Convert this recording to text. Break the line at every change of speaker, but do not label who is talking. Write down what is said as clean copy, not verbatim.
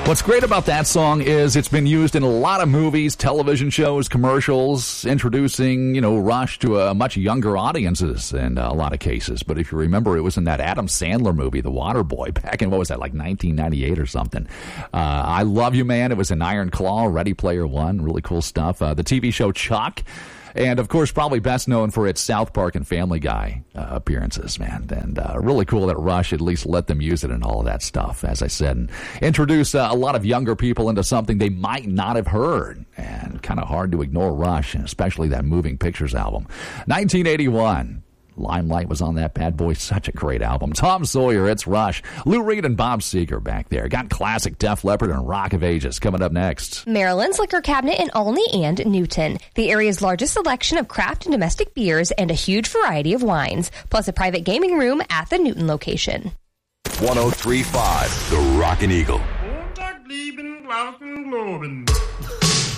What's great about that song is it's been used in a lot of movies, television shows, commercials, introducing, Rush to a much younger audiences in a lot of cases. But if you remember, it was in that Adam Sandler movie, The Waterboy, back in, 1998 or something. I Love You, Man. It was in Iron Claw, Ready Player One. Really cool stuff. The TV show Chuck. And, of course, probably best known for its South Park and Family Guy appearances, man. And really cool that Rush at least let them use it and all of that stuff, as I said. And introduce a lot of younger people into something they might not have heard. And kind of hard to ignore Rush, especially that Moving Pictures album. 1981. Limelight was on that bad boy. Such a great album. Tom Sawyer, it's Rush. Lou Reed and Bob Seger back there. Got classic Def Leppard and Rock of Ages coming up next.
Maryland's Liquor Cabinet in Olney and Newton. The area's largest selection of craft and domestic beers and a huge variety of wines. Plus a private gaming room at the Newton location.
103.5, The Rockin' Eagle.
Montag, lieben, glauben, globen.